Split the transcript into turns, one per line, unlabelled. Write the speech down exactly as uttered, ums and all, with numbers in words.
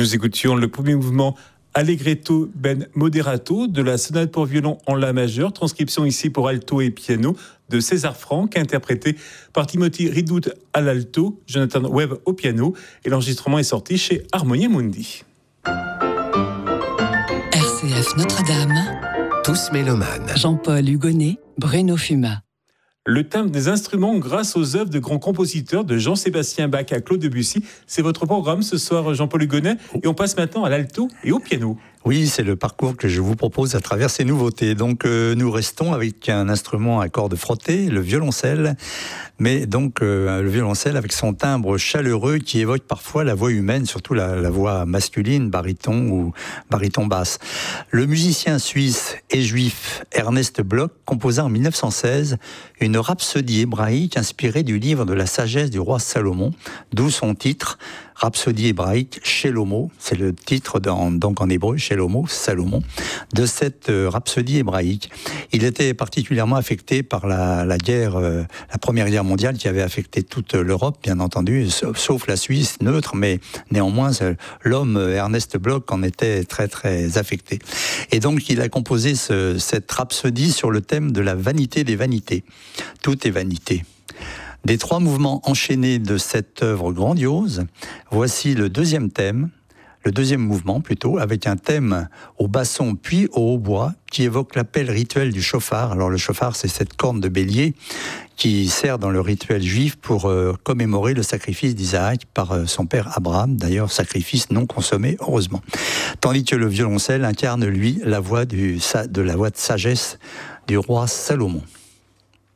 Nous écoutions le premier mouvement Allegretto ben moderato de la sonate pour violon en la majeur, transcription ici pour alto et piano de César Franck, interprété par Timothy Ridout à l'alto, Jonathan Webb au piano, et l'enregistrement est sorti chez Harmonia Mundi.
R C F Notre-Dame,
tous mélomanes.
Jean-Paul Hugonnet, Bruno Fuma.
Le timbre des instruments grâce aux œuvres de grands compositeurs de Jean-Sébastien Bach à Claude Debussy. C'est votre programme ce soir, Jean-Paul Hugonnet. Et on passe maintenant à l'alto et au piano.
Oui, c'est le parcours que je vous propose à travers ces nouveautés. Donc, euh, nous restons avec un instrument à cordes frottées, le violoncelle. Mais donc, euh, le violoncelle avec son timbre chaleureux qui évoque parfois la voix humaine, surtout la, la voix masculine, baryton ou baryton basse. Le musicien suisse et juif Ernest Bloch composa en mille neuf cent seize une rhapsodie hébraïque inspirée du livre de la sagesse du roi Salomon, d'où son titre, Rhapsodie hébraïque, Shelomo, c'est le titre dans, donc en hébreu, Shelomo, Salomon, de cette euh, rhapsodie hébraïque. Il était particulièrement affecté par la, la guerre, euh, la première guerre mondiale qui avait affecté toute l'Europe, bien entendu, sauf, sauf la Suisse, neutre, mais néanmoins, l'homme Ernest Bloch en était très très affecté. Et donc, il a composé ce, cette rhapsodie sur le thème de la vanité des vanités. Tout est vanité. Des trois mouvements enchaînés de cette œuvre grandiose, voici le deuxième thème, le deuxième mouvement plutôt, avec un thème au basson puis au hautbois qui évoque l'appel rituel du chauffard. Alors le chauffard, c'est cette corne de bélier qui sert dans le rituel juif pour euh, commémorer le sacrifice d'Isaac par euh, son père Abraham, d'ailleurs sacrifice non consommé, heureusement. Tandis que le violoncelle incarne, lui, la voix du, de la voix de sagesse du roi Salomon.